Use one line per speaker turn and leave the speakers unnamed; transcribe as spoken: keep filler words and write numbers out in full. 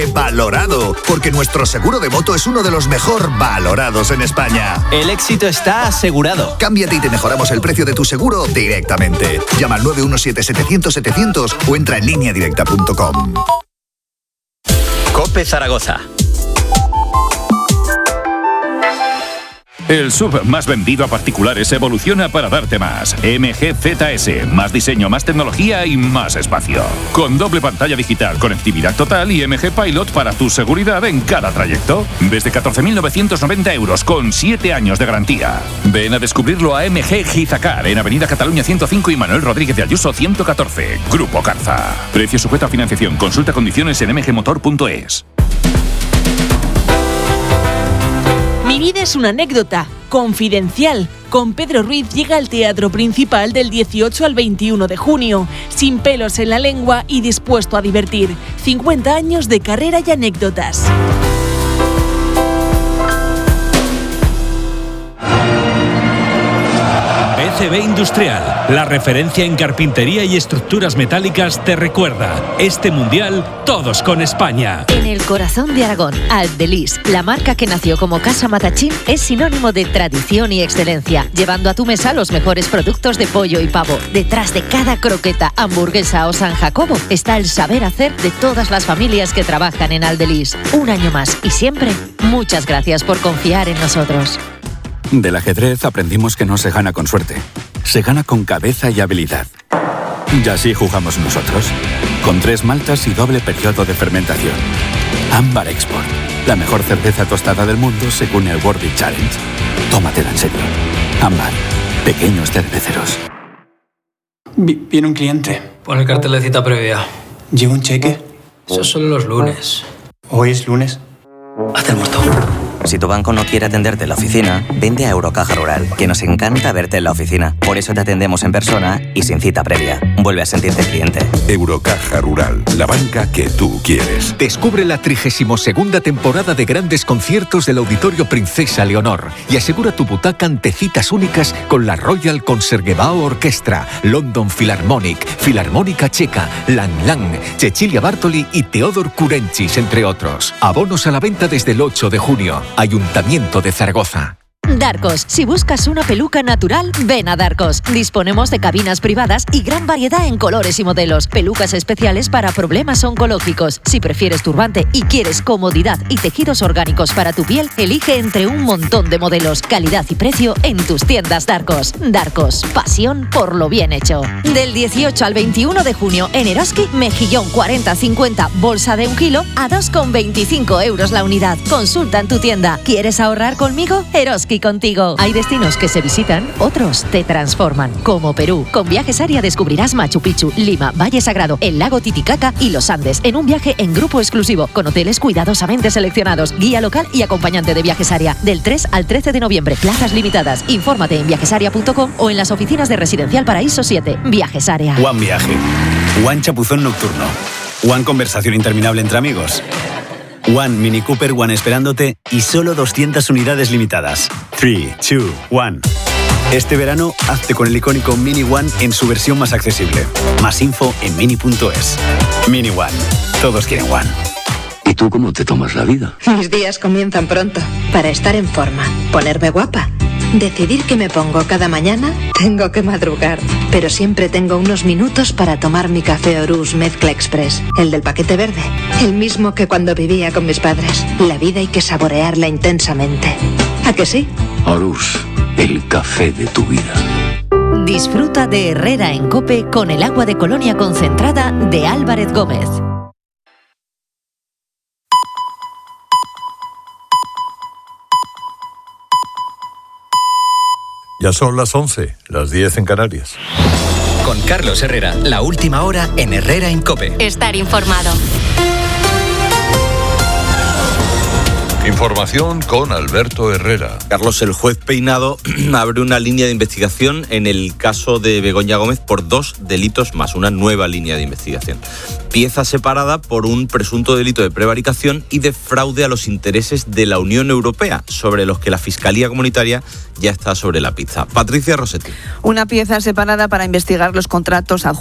Valorado, porque nuestro seguro de moto es uno de los mejor valorados en España.
El éxito está asegurado.
Cámbiate y te mejoramos el precio de tu seguro directamente. Llama al nueve uno siete setecientos setecientos o entra en línea directa punto com.
COPE Zaragoza.
El S U V más vendido a particulares evoluciona para darte más. M G Z S, más diseño, más tecnología y más espacio. Con doble pantalla digital, conectividad total y M G Pilot para tu seguridad en cada trayecto. Desde catorce mil novecientos noventa euros con siete años de garantía. Ven a descubrirlo a M G Gizacar en Avenida Cataluña ciento cinco y Manuel Rodríguez de Ayuso ciento catorce. Grupo Carza. Precio sujeto a financiación. Consulta condiciones en m g motor punto es.
Mi vida es una anécdota, confidencial. Con Pedro Ruiz llega al Teatro Principal del dieciocho al veintiuno de junio, sin pelos en la lengua y dispuesto a divertir. cincuenta años de carrera y anécdotas.
B C B Industrial, la referencia en carpintería y estructuras metálicas, te recuerda, este mundial, todos con España.
En el corazón de Aragón, Aldelis, la marca que nació como Casa Matachín, es sinónimo de tradición y excelencia, llevando a tu mesa los mejores productos de pollo y pavo. Detrás de cada croqueta, hamburguesa o San Jacobo está el saber hacer de todas las familias que trabajan en Aldelis. Un año más y siempre, muchas gracias por confiar en nosotros.
Del ajedrez aprendimos que no se gana con suerte, se gana con cabeza y habilidad. Y así jugamos nosotros, con tres maltas y doble periodo de fermentación. Ámbar Export, la mejor cerveza tostada del mundo según el World Beer Challenge. Tómatela en serio. Ámbar, pequeños cerveceros.
Vi- Viene un cliente.
Pon el cartel de cita previa.
¿Lleva un cheque?
Esos son los lunes.
Hoy es lunes.
Haz el muerto.
Si tu banco no quiere atenderte en la oficina, vente a Eurocaja Rural, que nos encanta verte en la oficina. Por eso te atendemos en persona y sin cita previa. Vuelve a sentirte cliente.
Eurocaja Rural, la banca que tú quieres.
Descubre la trigésima segunda temporada de grandes conciertos del Auditorio Princesa Leonor y asegura tu butaca ante citas únicas con la Royal Concertgebouw Orchestra, London Philharmonic, Filarmónica Checa, Lang Lang, Cecilia Bartoli y Teodor Kurenchis, entre otros. Abonos a la venta desde el ocho de junio. Ayuntamiento de Zaragoza.
Darcos, si buscas una peluca natural, ven a Darcos. Disponemos de cabinas privadas y gran variedad en colores y modelos. Pelucas especiales para problemas oncológicos. Si prefieres turbante y quieres comodidad y tejidos orgánicos para tu piel, elige entre un montón de modelos, calidad y precio en tus tiendas Darcos. Darcos, pasión por lo bien hecho. Del dieciocho al veintiuno de junio en Eroski, mejillón cuarenta cincuenta, bolsa de un kilo a dos con veinticinco euros la unidad. Consulta en tu tienda. ¿Quieres ahorrar conmigo? Eroski contigo. Hay destinos que se visitan, otros te transforman, como Perú. Con Viajes Aria descubrirás Machu Picchu, Lima, Valle Sagrado, el lago Titicaca y los Andes en un viaje en grupo exclusivo, con hoteles cuidadosamente seleccionados, guía local y acompañante de Viajes Aria. Del tres al trece de noviembre, plazas limitadas. Infórmate en viajesaria punto com o en las oficinas de Residencial Paraíso siete. Viajes Aria.
One Viaje, One Chapuzón Nocturno, One Conversación Interminable entre amigos, One Mini Cooper One esperándote y solo doscientas unidades limitadas. tres, dos, uno. Este verano, hazte con el icónico Mini One en su versión más accesible. Más info en mini punto es. Mini One. Todos quieren One.
¿Y tú cómo te tomas la vida?
Mis días comienzan pronto. Para estar en forma, ponerme guapa, decidir qué me pongo cada mañana, tengo que madrugar. Pero siempre tengo unos minutos para tomar mi café Horus Mezcla Express, el del paquete verde, el mismo que cuando vivía con mis padres. La vida hay que saborearla intensamente. ¿A que sí?
Horus, el café de tu vida.
Disfruta de Herrera en COPE con el agua de Colonia concentrada de Álvarez Gómez.
Ya son las once, las diez en Canarias.
Con Carlos Herrera, la última hora en Herrera en COPE.
Estar informado.
Información con Alberto Herrera.
Carlos, el juez Peinado abre una línea de investigación en el caso de Begoña Gómez por dos delitos más, una nueva línea de investigación. Pieza separada por un presunto delito de prevaricación y de fraude a los intereses de la Unión Europea, sobre los que la Fiscalía Comunitaria ya está sobre la pizza. Patricia Rossetti.
Una pieza separada para investigar los contratos adjudicados